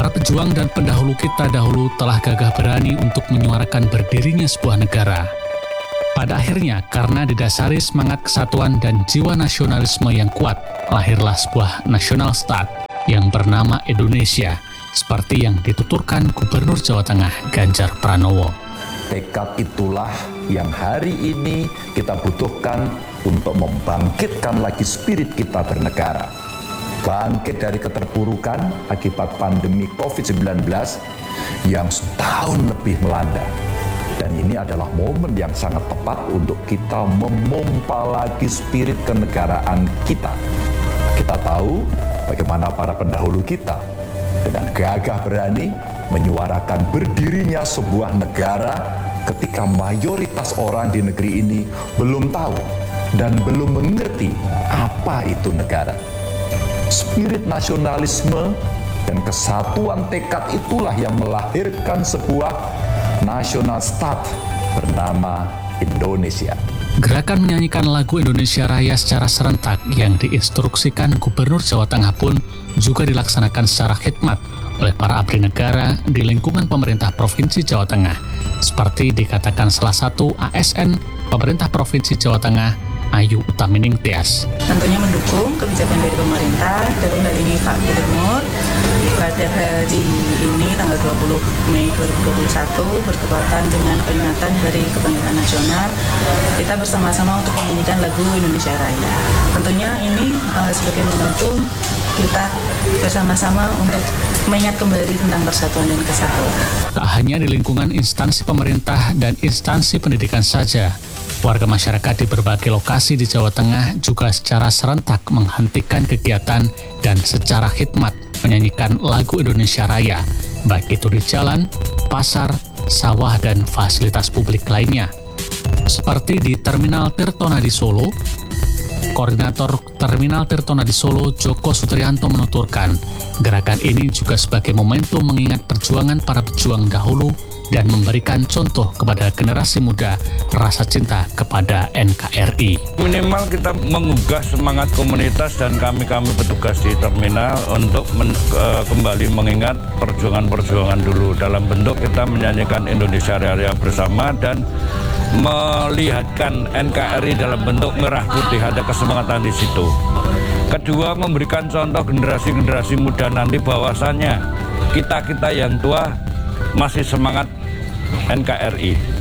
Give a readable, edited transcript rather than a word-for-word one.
Para pejuang dan pendahulu kita dahulu telah gagah berani untuk menyuarakan berdirinya sebuah negara. Pada akhirnya, karena didasari semangat kesatuan dan jiwa nasionalisme yang kuat, lahirlah sebuah national state yang bernama Indonesia, seperti yang dituturkan Gubernur Jawa Tengah Ganjar Pranowo. Tekad itulah yang hari ini kita butuhkan untuk membangkitkan lagi spirit kita bernegara. Bangkit dari keterpurukan akibat pandemi COVID-19 yang setahun lebih melanda. Dan ini adalah momen yang sangat tepat untuk kita memompa lagi spirit kenegaraan kita. Kita tahu bagaimana para pendahulu kita dengan gagah berani menyuarakan berdirinya sebuah negara ketika mayoritas orang di negeri ini belum tahu dan belum mengerti apa itu negara. Spirit nasionalisme dan kesatuan tekad itulah yang melahirkan sebuah national state bernama Indonesia. Gerakan menyanyikan lagu Indonesia Raya secara serentak yang diinstruksikan Gubernur Jawa Tengah pun juga dilaksanakan secara khidmat oleh para abdi negara di lingkungan pemerintah Provinsi Jawa Tengah, seperti dikatakan salah satu ASN pemerintah Provinsi Jawa Tengah, Ayu Utamining Tias. Tentunya mendukung kebijakan dari pemerintah, dalam hal ini Pak Gubernur. Pada hari ini tanggal 20 Mei 2021 bertepatan dengan peringatan Hari Kebangkitan Nasional, kita bersama-sama untuk menyanyikan lagu Indonesia Raya. Tentunya ini sebagai momentum kita bersama-sama untuk mengingat kembali tentang persatuan dan kesatuan. Tak hanya di lingkungan instansi pemerintah dan instansi pendidikan saja, warga masyarakat di berbagai lokasi di Jawa Tengah juga secara serentak menghentikan kegiatan dan secara khidmat menyanyikan lagu Indonesia Raya, baik itu di jalan, pasar, sawah, dan fasilitas publik lainnya. Seperti di Terminal Tirtonadi Solo, Koordinator Terminal Tirtonadi Solo, Joko Sutrianto menuturkan, gerakan ini juga sebagai momentum mengingat perjuangan para pejuang dahulu dan memberikan contoh kepada generasi muda rasa cinta kepada NKRI. Minimal kita menggugah semangat komunitas dan kami petugas di terminal untuk kembali mengingat perjuangan-perjuangan dulu dalam bentuk kita menyanyikan Indonesia Raya bersama dan melihatkan NKRI dalam bentuk merah putih, ada kesemangatan di situ. Kedua, memberikan contoh generasi-generasi muda nanti bahwasannya kita yang tua masih semangat NKRI.